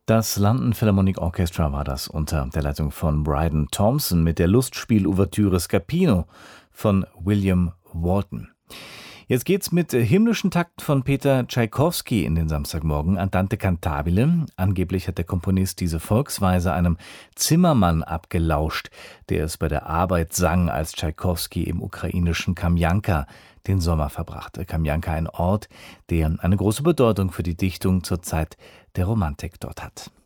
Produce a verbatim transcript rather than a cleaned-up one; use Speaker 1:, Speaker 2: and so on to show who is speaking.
Speaker 1: Das London Philharmonic Orchestra war das unter der Leitung von Bryden Thompson mit der Lustspiel-Ouvertüre Scapino von William Walton. Jetzt geht's mit himmlischen Takten von Peter Tschaikowski in den Samstagmorgen Andante cantabile. Angeblich hat der Komponist diese Volksweise einem Zimmermann abgelauscht, der es bei der Arbeit sang, als Tschaikowski im ukrainischen Kamjanka den Sommer verbrachte. Kamjanka, ein Ort, der eine große Bedeutung für die Dichtung zur Zeit der Romantik dort hat.